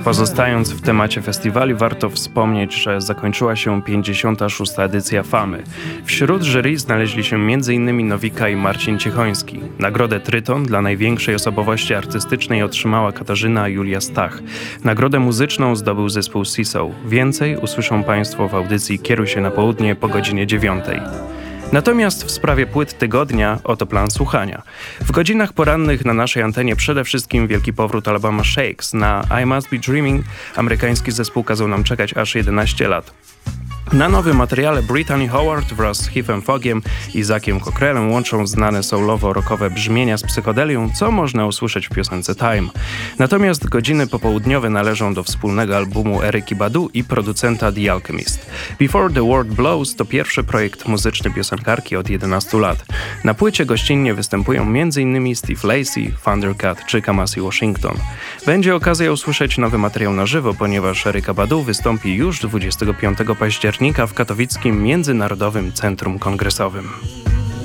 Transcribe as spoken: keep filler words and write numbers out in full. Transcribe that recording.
Pozostając w temacie festiwali, warto wspomnieć, że zakończyła się pięćdziesiąta szósta edycja Famy. Wśród jury znaleźli się między innymi Nowika i Marcin Ciechoński. Nagrodę Tryton dla największej osobowości artystycznej otrzymała Katarzyna Julia Stach. Nagrodę muzyczną zdobył zespół Seesaw. Więcej usłyszą Państwo w audycji Kieruj się na południe po godzinie dziewiątej. Natomiast w sprawie płyt tygodnia oto plan słuchania. W godzinach porannych na naszej antenie przede wszystkim wielki powrót Alabama Shakes. Na I Must Be Dreaming amerykański zespół kazał nam czekać aż jedenaście lat. Na nowym materiale Brittany Howard wraz z Heathem Foggiem i Zackiem Cockrellem łączą znane soulowo-rockowe brzmienia z psychodelią, co można usłyszeć w piosence Time. Natomiast godziny popołudniowe należą do wspólnego albumu Eryki Badu i producenta The Alchemist. Before the World Blows to pierwszy projekt muzyczny piosenkarki od jedenastu lat. Na płycie gościnnie występują m.in. Steve Lacy, Thundercat czy Kamasi Washington. Będzie okazja usłyszeć nowy materiał na żywo, ponieważ Eryka Badu wystąpi już dwudziestego piątego października w katowickim Międzynarodowym Centrum Kongresowym.